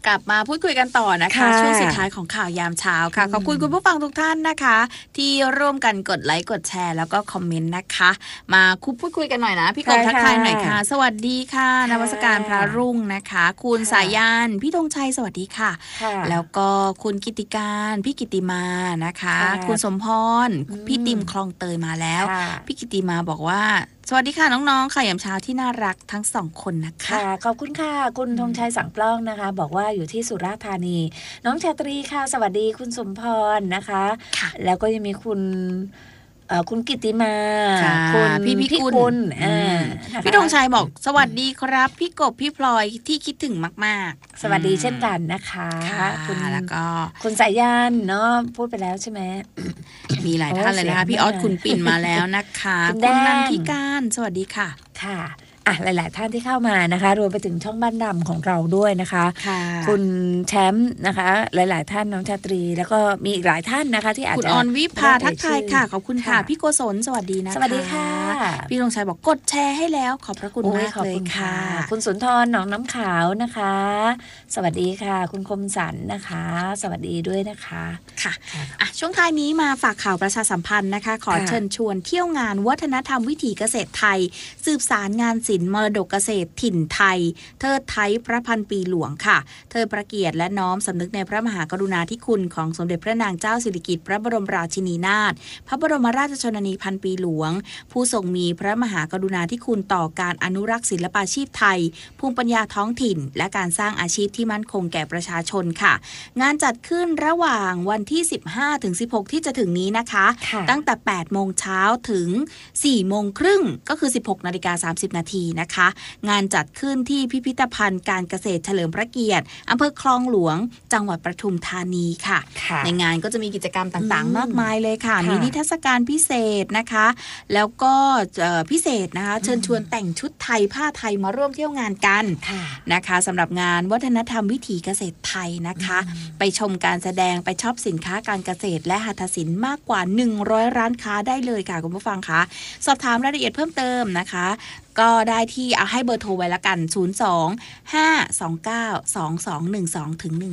กลับมาพูดคุยกันต่อนะคะช่วงสุดท้ายของข่าวยามเช้าค่ะขอบคุณคุณผู้ฟังทุกท่านนะคะที่ร่วมกันกดไลค์กดแชร์แล้วก็คอมเมนต์นะคะมาพูดคุยกันหน่อยนะพี่กบทักทายหน่อยค่ะสวัสดีค่ะนมัสการพระรุ่งนะคะคุณสายันพี่ธงชัยสวัสดีค่ะแล้วก็คุณกิติการพี่กิติมานะคะคุณสมพรพี่ติมคลองเตยมาแล้วพี่กิติมาบอกว่าสวัสดีค่ะน้องๆค่ะยามเช้าที่น่ารักทั้งสองคนนะคะขอบคุณค่ะคุณธงชัยสังปล้องนะคะบอกว่าอยู่ที่สุราษฎร์ธานีน้องชาตรีค่ะสวัสดีคุณสมพรนะคะแล้วก็ยังมีคุณกิติมาคุณพี่คุณพี่ธงชัยบอกสวัสดีครับพี่กบพี่พลอยที่คิดถึงมากๆสวัสดีเช่นกันนะคะคุณแล้วก็คุณสายันเนาะพูดไปแล้วใช่ไหมมีหลายท่านเลยนะคะพี่ออสคุณปิ่นมาแล้วนะคะคุณนันทิการสวัสดีค่ะค่ะหลายๆท่านที่เข้ามานะคะรวมไปถึงช่องบ้านดำของเราด้วยนะคะคุณแชมป์นะคะหลายๆท่านน้องชาตรีแล้วก็มีอีกหลายท่านนะคะที่อาจจะคุณออนวิภาทักทายค่ะขอบคุณค่ะพี่โกศลสวัสดีนะคะสวัสดีค่ะพี่ธงชัยบอกกดแชร์ให้แล้วขอบพระคุณมากเลยค่ะคุณสุนทรหนองน้ำขาวนะคะสวัสดีค่ะคุณคมสันนะคะสวัสดีด้วยนะคะค่ะช่วงท้ายนี้มาฝากข่าวประชาสัมพันธ์นะคะขอเชิญชวนเที่ยวงานวัฒนธรรมวิถีเกษตรไทยสืบสารงานศิลป์มรดกเกษตรถิ่นไทยเทิดไทยพระพันปีหลวงค่ะเทิดพระเกียรติและน้อมสำนึกในพระมหากรุณาธิคุณของสมเด็จพระนางเจ้าสิริกิติ์พระบรมราชินีนาถพระบรมราชชนนีพันปีหลวงผู้ทรงมีพระมหากรุณาธิคุณต่อการอนุรักษ์ศิลปาชีพไทยภูมิปัญญาท้องถิ่นและการสร้างอาชีพที่มั่นคงแก่ประชาชนค่ะงานจัดขึ้นระหว่างวันที่15ถึง16ที่จะถึงนี้นะคะตั้งแต่ 8 โมงเช้าถึง 4 โมงครึ่งก็คือ 16:30 นาทีนะคะงานจัดขึ้นที่พิพิธภัณฑ์การเกษตรเฉลิมพระเกียรติอำเภอคลองหลวงจังหวัดปทุมธานีค่ะในงานก็จะมีกิจกรรมต่างๆมากมายเลยค่ะมีนิทรรศการพิเศษนะคะแล้วก็พิเศษนะคะเชิญชวนแต่งชุดไทยผ้าไทยมาร่วมเที่ยวงานกันนะคะสำหรับงานวัฒนธรรมวิถีเกษตรไทยนะคะไปชมการแสดงไปช็อปสินค้าการเกษตรและหัตถศิลป์มากกว่า100ร้านค้าได้เลยค่ะคุณผู้ฟังคะสอบถามรายละเอียดเพิ่มเติมนะคะก็ได้ที่เอาให้เบอร์โทรไว้ละกัน02 529 2212 ถึง